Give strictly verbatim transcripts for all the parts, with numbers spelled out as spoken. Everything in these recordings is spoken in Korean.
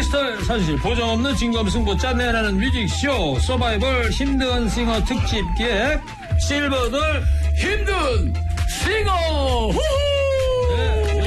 프리스타일 사실 보장 없는 진검 승부 짠내나는 뮤직쇼 서바이벌 힘든 싱어 특집 기획 실버들 힘든 싱어 후후. 네.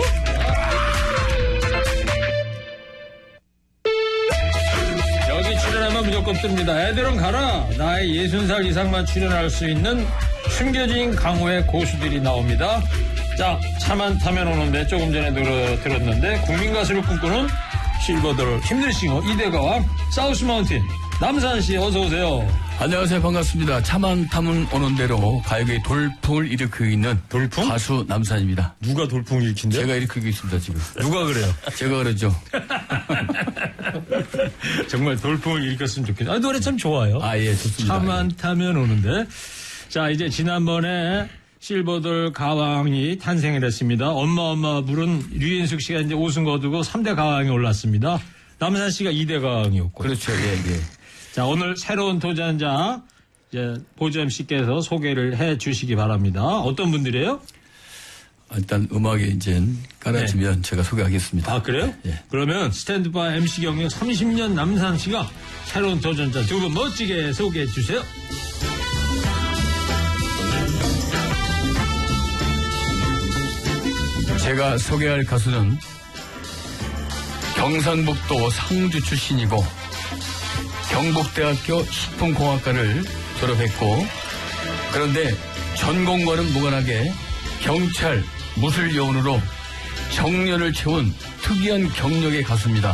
여기 출연하면 무조건 뜹니다. 애들은 가라. 나이 예순 살 이상만 출연할 수 있는 숨겨진 강호의 고수들이 나옵니다. 자, 차만 타면 오는데 조금 전에 들어, 들었는데 국민 가수를 꿈꾸는 실버들 힘든 싱어 이대가와 사우스 마운틴 남산씨 어서 오세요. 안녕하세요. 반갑습니다. 차만 타면 오는 대로 가요계의 돌풍을 일으키고 있는 돌풍? 가수 남산입니다. 누가 돌풍을 일으킨대요? 제가 일으키고 있습니다. 지금. 누가 그래요? 제가 그러죠. 정말 돌풍을 일으켰으면 좋겠어요. 아, 노래 참 좋아요. 아, 예, 좋습니다. 차만 타면 오는데. 자, 이제 지난번에 실버들 가왕이 탄생을 했습니다. 엄마 엄마 부른 류인숙 씨가 이제 우승 거두고 삼 대 가왕이 올랐습니다. 남산 씨가 이 대 가왕이었고. 그렇죠. 예, 예. 자, 오늘 새로운 도전자 이제 보점 씨께서 소개를 해 주시기 바랍니다. 어떤 분들이에요? 일단 음악에 이제 깔아주면 네. 제가 소개하겠습니다. 아, 그래요? 예. 그러면 스탠드바이 엠씨 경력 삼십 년 남산 씨가 새로운 도전자 두 분 멋지게 소개해 주세요. 제가 소개할 가수는 경상북도 상주 출신이고 경북대학교 식품공학과를 졸업했고 그런데 전공과는 무관하게 경찰 무술요원으로 정년을 채운 특이한 경력의 가수입니다.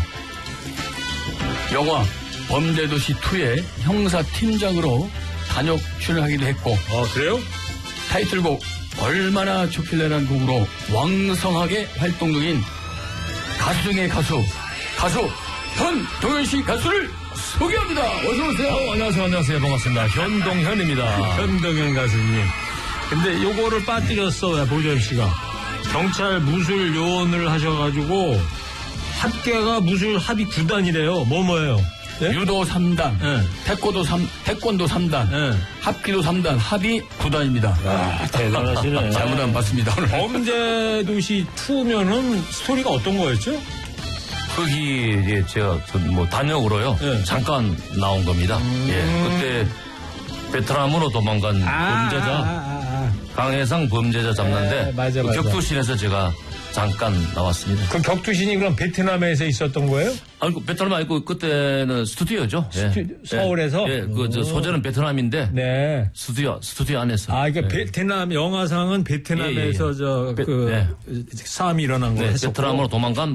영화 범죄도시이의 형사팀장으로 단역 출연하기도 했고 아, 그래요? 타이틀곡 얼마나 좋길래라는 곡으로 왕성하게 활동 중인 가수 중의 가수 가수 현동현 씨 가수를 소개합니다. 어서 오세요. 어, 안녕하세요. 안녕하세요. 반갑습니다. 현동현입니다. 현동현 가수님. 근데 요거를 빠뜨렸어, 보점 씨가. 경찰 무술 요원을 하셔가지고 합계가 무술 합의 구 단이래요. 뭐 뭐예요? 네? 유도 삼 단, 네. 태권도 삼, 태권도 삼 단, 네. 합기도 삼 단, 합의 구 단입니다. 아, 대단하시네. 잘못 안 봤습니다. 오늘. 범죄도시 이면은 스토리가 어떤 거였죠? 거기, 예, 제가, 뭐, 단역으로요. 네. 잠깐 나온 겁니다. 음. 예, 그때 베트남으로 도망간 아, 범죄자, 아, 아, 아. 강해상 범죄자 잡는데, 네, 맞아, 그 맞아. 격투신에서 제가 잠깐 나왔습니다. 그 격투신이 그럼 베트남에서 있었던 거예요? 아니, 베트남 아니고, 그때는 스튜디오죠. 스튜- 예. 서울에서? 예, 그, 저, 소재는 베트남인데, 네. 스튜디오, 스튜디오 안에서. 아, 그러니까 예. 베트남 영화상은 베트남에서 예, 예, 예. 저, 베- 그, 네. 싸움이 일어난 거 네, 했었고. 베트남으로 도망간